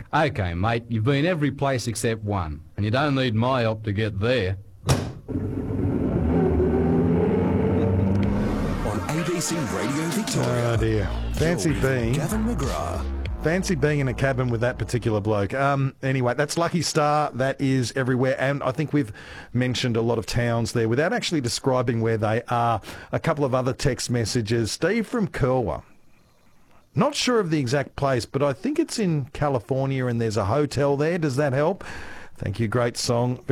Okay, mate, you've been every place except one, and you don't need my help to get there. On ABC Radio Victoria. Oh dear. Gavin McGrath. Fancy being in a cabin with that particular bloke. Anyway, that's Lucky Star. That is everywhere. And I think we've mentioned a lot of towns there without actually describing where they are. A couple of other text messages. Steve from Curwa. Not sure of the exact place, but I think it's in California and there's a hotel there. Does that help? Thank you. Great song.